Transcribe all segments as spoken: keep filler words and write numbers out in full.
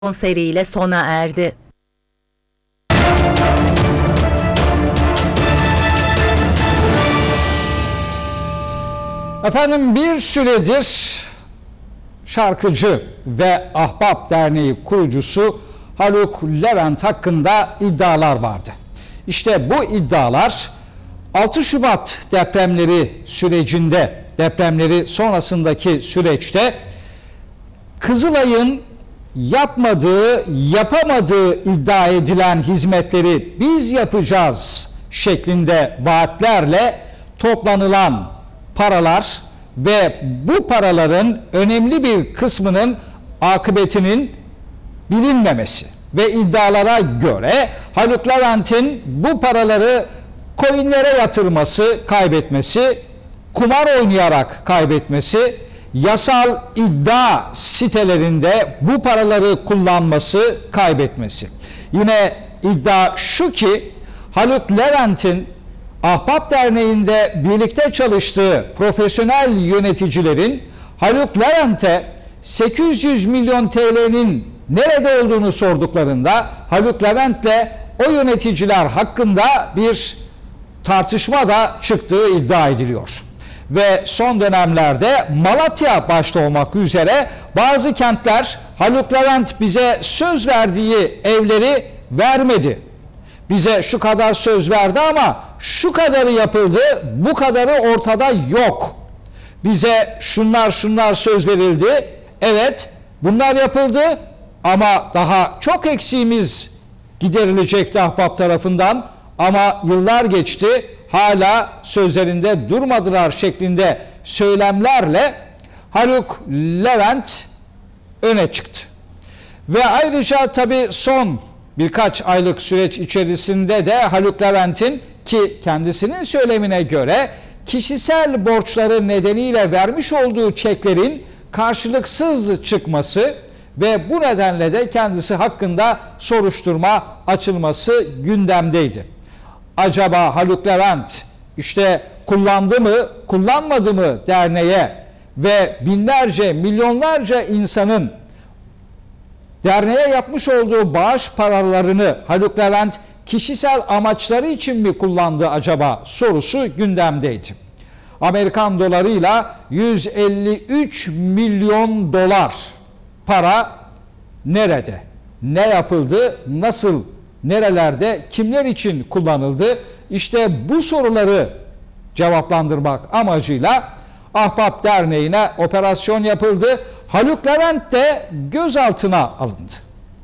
konseriyle sona erdi. Efendim, bir süredir şarkıcı ve Ahbap Derneği kurucusu Haluk Levent hakkında iddialar vardı. İşte bu iddialar altı Şubat depremleri sürecinde, depremleri sonrasındaki süreçte Kızılay'ın yapmadığı, yapamadığı iddia edilen hizmetleri biz yapacağız şeklinde vaatlerle toplanılan paralar ve bu paraların önemli bir kısmının akıbetinin bilinmemesi ve iddialara göre Haluk Levent'in bu paraları coinlere yatırması, kaybetmesi, kumar oynayarak kaybetmesi, yasal iddia sitelerinde bu paraları kullanması, kaybetmesi. Yine iddia şu ki Haluk Levent'in Ahbap Derneği'nde birlikte çalıştığı profesyonel yöneticilerin Haluk Levent'e sekiz yüz milyon T L'nin nerede olduğunu sorduklarında Haluk Levent'le o yöneticiler hakkında bir tartışma da çıktığı iddia ediliyor. Ve son dönemlerde Malatya başta olmak üzere bazı kentler Haluk Levent bize söz verdiği evleri vermedi, bize şu kadar söz verdi ama şu kadarı yapıldı, bu kadarı ortada yok, bize şunlar şunlar söz verildi, evet bunlar yapıldı ama daha çok eksiğimiz giderilecekti Ahbap tarafından ama yıllar geçti, hala sözlerinde durmadılar şeklinde söylemlerle Haluk Levent öne çıktı. Ve ayrıca tabii son birkaç aylık süreç içerisinde de Haluk Levent'in, ki kendisinin söylemine göre kişisel borçları nedeniyle vermiş olduğu çeklerin karşılıksız çıkması ve bu nedenle de kendisi hakkında soruşturma açılması gündemdeydi. Acaba Haluk Levent işte kullandı mı, kullanmadı mı derneğe ve binlerce, milyonlarca insanın derneğe yapmış olduğu bağış paralarını Haluk Levent kişisel amaçları için mi kullandı acaba sorusu gündemdeydi. Amerikan dolarıyla yüz elli üç milyon dolar para nerede? Ne yapıldı? Nasıl? Nerelerde? Kimler için kullanıldı? İşte bu soruları cevaplandırmak amacıyla Ahbap Derneği'ne operasyon yapıldı. Haluk Levent de gözaltına alındı.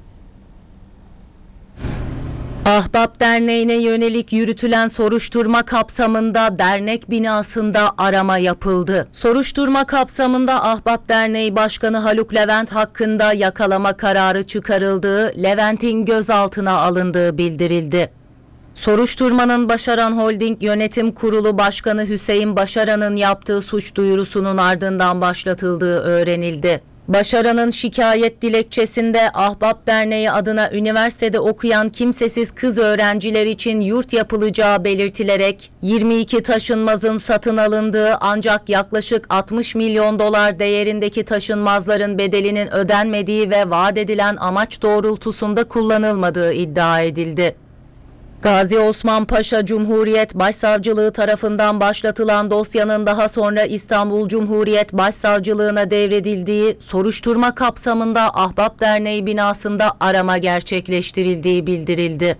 Ahbap Derneği'ne yönelik yürütülen soruşturma kapsamında dernek binasında arama yapıldı. Soruşturma kapsamında Ahbap Derneği Başkanı Haluk Levent hakkında yakalama kararı çıkarıldığı, Levent'in gözaltına alındığı bildirildi. Soruşturmanın Başaran Holding Yönetim Kurulu Başkanı Hüseyin Başaran'ın yaptığı suç duyurusunun ardından başlatıldığı öğrenildi. Başaran'ın şikayet dilekçesinde Ahbap Derneği adına üniversitede okuyan kimsesiz kız öğrenciler için yurt yapılacağı belirtilerek yirmi iki taşınmazın satın alındığı ancak yaklaşık altmış milyon dolar değerindeki taşınmazların bedelinin ödenmediği ve vaat edilen amaç doğrultusunda kullanılmadığı iddia edildi. Gazi Osman Paşa Cumhuriyet Başsavcılığı tarafından başlatılan dosyanın daha sonra İstanbul Cumhuriyet Başsavcılığına devredildiği, soruşturma kapsamında Ahbap Derneği binasında arama gerçekleştirildiği bildirildi.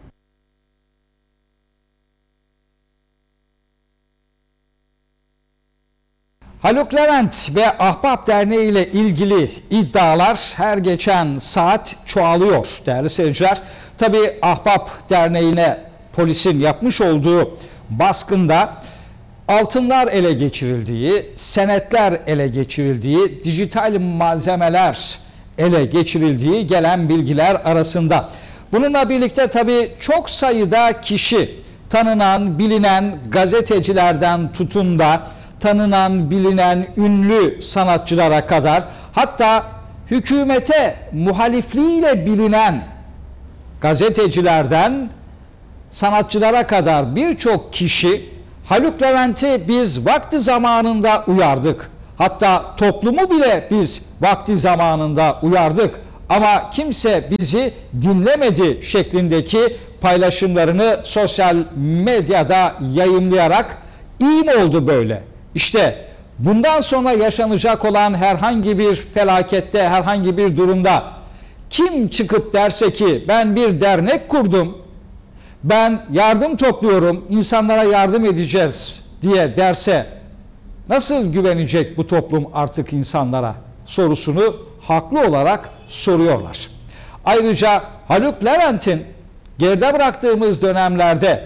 Haluk Levent ve Ahbap Derneği ile ilgili iddialar her geçen saat çoğalıyor değerli seyirciler. Tabii Ahbap Derneği'ne polisin yapmış olduğu baskında altınlar ele geçirildiği, senetler ele geçirildiği, dijital malzemeler ele geçirildiği gelen bilgiler arasında. Bununla birlikte tabii çok sayıda kişi, tanınan, bilinen gazetecilerden tutun da tanınan, bilinen ünlü sanatçılara kadar, hatta hükümete muhalifliğiyle bilinen gazetecilerden sanatçılara kadar birçok kişi Haluk Levent'i biz vakti zamanında uyardık. Hatta toplumu bile biz vakti zamanında uyardık. ama kimse bizi dinlemedi şeklindeki paylaşımlarını sosyal medyada yayımlayarak iyi mi oldu böyle? İşte bundan sonra yaşanacak olan herhangi bir felakette, herhangi bir durumda kim çıkıp derse ki ben bir dernek kurdum, ben yardım topluyorum, insanlara yardım edeceğiz diye derse nasıl güvenecek bu toplum artık insanlara sorusunu haklı olarak soruyorlar. Ayrıca Haluk Levent'in geride bıraktığımız dönemlerde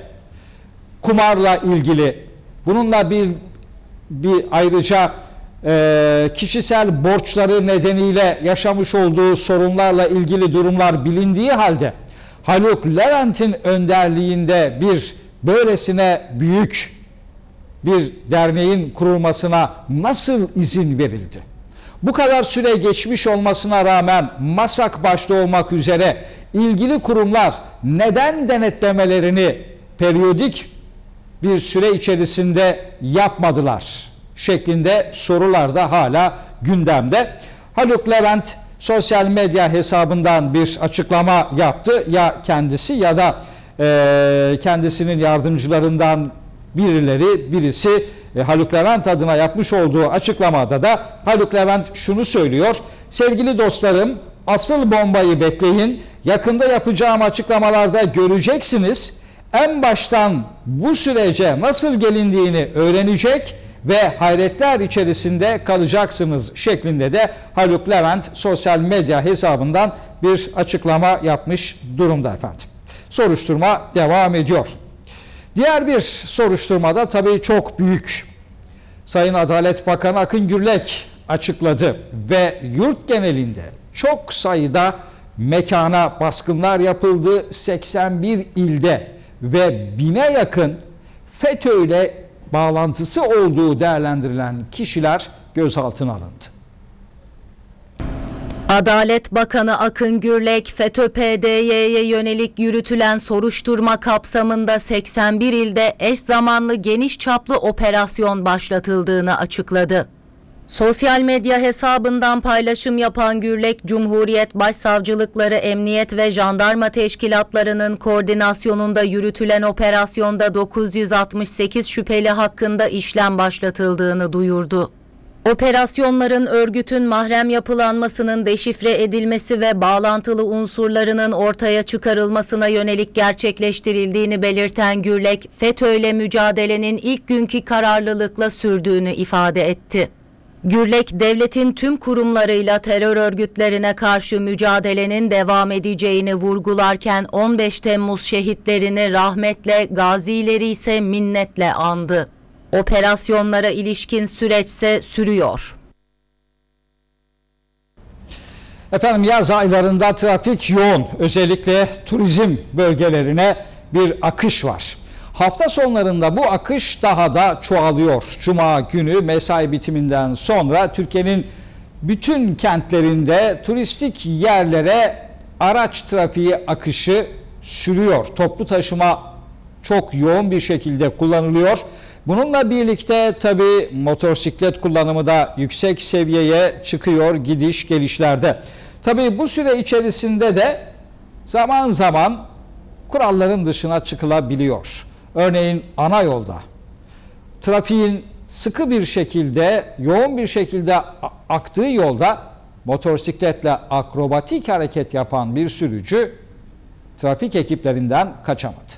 kumarla ilgili, bununla bir bir ayrıca e, kişisel borçları nedeniyle yaşamış olduğu sorunlarla ilgili durumlar bilindiği halde Haluk Levent'in önderliğinde bir böylesine büyük bir derneğin kurulmasına nasıl izin verildi? Bu kadar süre geçmiş olmasına rağmen MASAK başta olmak üzere ilgili kurumlar neden denetlemelerini periyodik bir süre içerisinde yapmadılar şeklinde sorular da hala gündemde. Haluk Levent sosyal medya hesabından bir açıklama yaptı. Ya kendisi ya da e, kendisinin yardımcılarından birileri, birisi e, Haluk Levent adına yapmış olduğu açıklamada da Haluk Levent şunu söylüyor. Sevgili dostlarım, asıl bombayı bekleyin. Yakında yapacağım açıklamalarda göreceksiniz. En baştan bu sürece nasıl gelindiğini öğrenecek ve hayretler içerisinde kalacaksınız şeklinde de Haluk Levent sosyal medya hesabından bir açıklama yapmış durumda efendim. Soruşturma devam ediyor. Diğer bir soruşturmada tabii çok büyük. Sayın Adalet Bakanı Akın Gürlek açıkladı ve yurt genelinde çok sayıda mekana baskınlar yapıldı. seksen bir ilde ve bine yakın FETÖ ile bağlantısı olduğu değerlendirilen kişiler gözaltına alındı. Adalet Bakanı Akın Gürlek, FETÖ P D Y'ye yönelik yürütülen soruşturma kapsamında seksen bir ilde eş zamanlı geniş çaplı operasyon başlatıldığını açıkladı. Sosyal medya hesabından paylaşım yapan Gürlek, Cumhuriyet Başsavcılıkları, Emniyet ve Jandarma Teşkilatlarının koordinasyonunda yürütülen operasyonda dokuz yüz altmış sekiz şüpheli hakkında işlem başlatıldığını duyurdu. Operasyonların örgütün mahrem yapılanmasının deşifre edilmesi ve bağlantılı unsurlarının ortaya çıkarılmasına yönelik gerçekleştirildiğini belirten Gürlek, FETÖ ile mücadelenin ilk günkü kararlılıkla sürdüğünü ifade etti. Gürlek, devletin tüm kurumlarıyla terör örgütlerine karşı mücadelenin devam edeceğini vurgularken on beş Temmuz şehitlerini rahmetle, gazileri ise minnetle andı. Operasyonlara ilişkin süreçse sürüyor. Efendim yaz aylarında trafik yoğun. Özellikle turizm bölgelerine bir akış var. Hafta sonlarında bu akış daha da çoğalıyor. Cuma günü mesai bitiminden sonra Türkiye'nin bütün kentlerinde turistik yerlere araç trafiği akışı sürüyor. Toplu taşıma çok yoğun bir şekilde kullanılıyor. Bununla birlikte tabii motosiklet kullanımı da yüksek seviyeye çıkıyor gidiş gelişlerde. Tabii bu süre içerisinde de zaman zaman kuralların dışına çıkılabiliyor. Örneğin ana yolda trafiğin sıkı bir şekilde, yoğun bir şekilde aktığı yolda motosikletle akrobatik hareket yapan bir sürücü trafik ekiplerinden kaçamadı.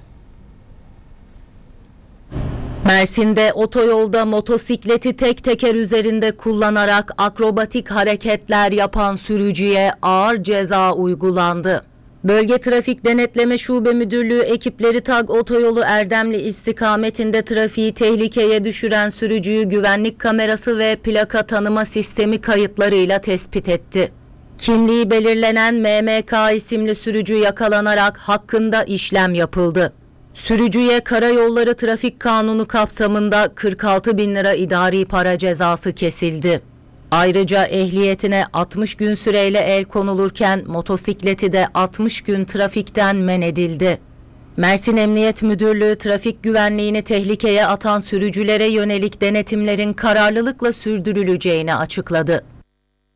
Mersin'de otoyolda motosikleti tek teker üzerinde kullanarak akrobatik hareketler yapan sürücüye ağır ceza uygulandı. Bölge Trafik Denetleme Şube Müdürlüğü ekipleri TAG Otoyolu Erdemli istikametinde trafiği tehlikeye düşüren sürücüyü güvenlik kamerası ve plaka tanıma sistemi kayıtlarıyla tespit etti. Kimliği belirlenen M M K isimli sürücü yakalanarak hakkında işlem yapıldı. Sürücüye Karayolları Trafik Kanunu kapsamında kırk altı bin lira idari para cezası kesildi. Ayrıca ehliyetine altmış gün süreyle el konulurken motosikleti de altmış gün trafikten men edildi. Mersin Emniyet Müdürlüğü trafik güvenliğini tehlikeye atan sürücülere yönelik denetimlerin kararlılıkla sürdürüleceğini açıkladı.